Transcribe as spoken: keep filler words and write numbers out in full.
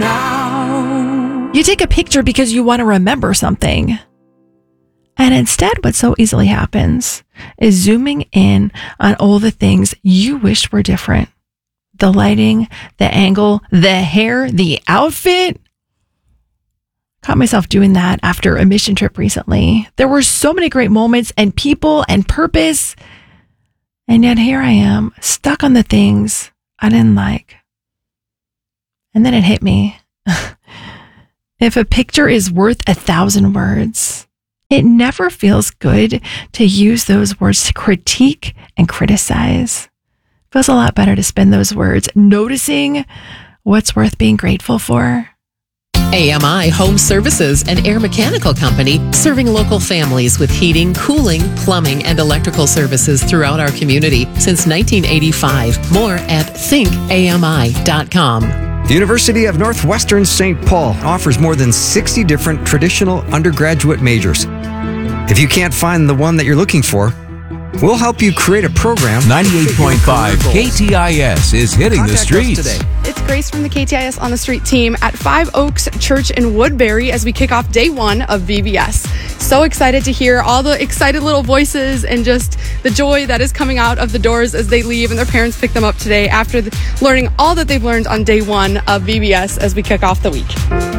now. You take a picture because you want to remember something. And instead, what so easily happens is zooming in on all the things you wished were different. The lighting, the angle, the hair, the outfit. Caught myself doing that after a mission trip recently. There were so many great moments and people and purpose. And yet here I am, stuck on the things I didn't like. And then it hit me. If a picture is worth a thousand words, it never feels good to use those words to critique and criticize. It feels a lot better to spend those words noticing what's worth being grateful for. A M I Home Services, an air mechanical company serving local families with heating, cooling, plumbing, and electrical services throughout our community since nineteen eighty-five. More at think A M I dot com. The University of Northwestern Saint Paul offers more than sixty different traditional undergraduate majors. If you can't find the one that you're looking for, we'll help you create a program. ninety-eight point five K T I S is hitting Contact the us streets today. It's Grace from the K T I S On the Street team at Five Oaks Church in Woodbury as we kick off day one of V B S. So excited to hear all the excited little voices and just the joy that is coming out of the doors as they leave and their parents pick them up today after the, learning all that they've learned on day one of V B S as we kick off the week.